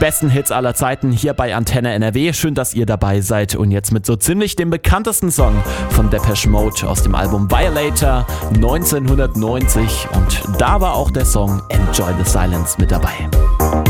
besten Hits aller Zeiten hier bei Antenne NRW. Schön, dass ihr dabei seid. Und jetzt mit so ziemlich dem bekanntesten Song von Depeche Mode aus dem Album Violator 1990. Und da war auch der Song Enjoy the Silence mit dabei.